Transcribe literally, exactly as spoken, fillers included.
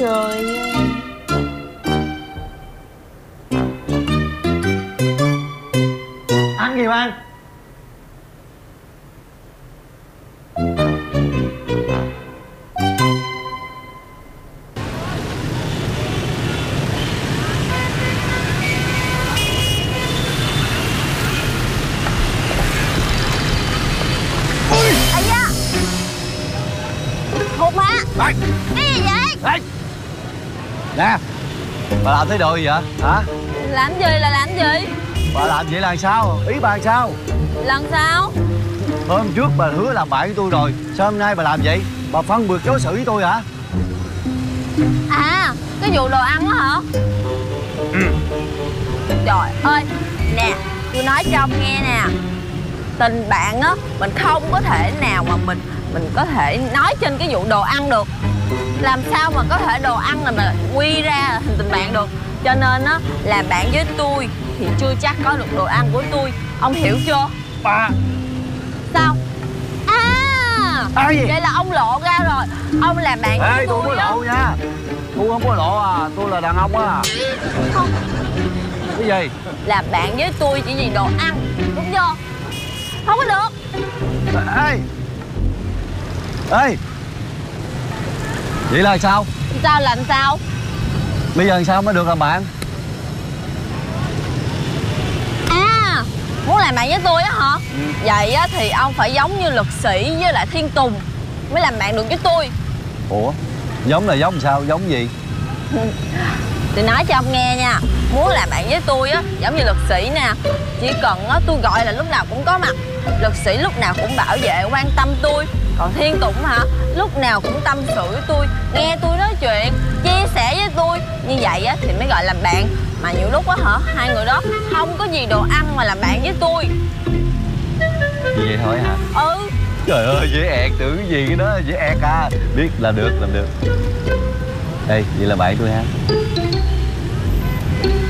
trời. Ăn gì mà ăn? Ây da, hụt má. Đây. Cái gì vậy? Đây. Nè, bà làm thế đồ gì vậy hả? Làm gì là làm gì? Bà làm vậy là sao? Ý bà sao? Lần sau Hôm trước bà hứa làm bạn với tôi rồi, sao hôm nay bà làm vậy? Bà phân biệt đối xử với tôi hả? à, cái vụ đồ ăn đó hả? Ừ. Trời ơi, nè, tôi nói cho ông nghe nè. Tình bạn á, mình không có thể nào mà mình mình có thể nói trên cái vụ đồ ăn được. Làm sao mà có thể đồ ăn là mà quy ra thành tình bạn được. Cho nên á, là bạn với tôi thì chưa chắc có được đồ ăn của tôi. Ông hiểu chưa? Bà. Sao? À, À gì? vậy là ông lộ ra rồi. Ông là bạn với Ê, tôi không tôi có á. lộ nha. Tôi không có lộ à, tôi là đàn ông á. Không, Cái gì? là bạn với tôi chỉ vì đồ ăn, đúng chưa? Không có được. Ê. Ê. Vậy là sao? Sao làm sao? Bây giờ làm sao mới được làm bạn? À, muốn làm bạn với tôi á hả? Ừ. Vậy á thì ông phải giống như Lực Sĩ với lại Thiên Tùng mới làm bạn được với tôi. Ủa? Giống là giống sao? Giống gì? Tôi nói cho ông nghe nha. Muốn làm bạn với tôi á, giống như Lực Sĩ nè, chỉ cần á tôi gọi là lúc nào cũng có mặt. Lực Sĩ lúc nào cũng bảo vệ quan tâm tôi. Còn Thiên Tùng hả, lúc nào cũng tâm sự với tôi, nghe tôi nói chuyện, chia sẻ với tôi. Như vậy á thì mới gọi là bạn. Mà nhiều lúc á hả, hai người đó không có gì đồ ăn mà làm bạn với tôi. Như vậy thôi hả? Ừ. Trời ơi, dễ ẹt, tưởng cái gì cái đó dễ ẹt à. Biết là được, làm được. Ê, vậy là bạn tôi ha.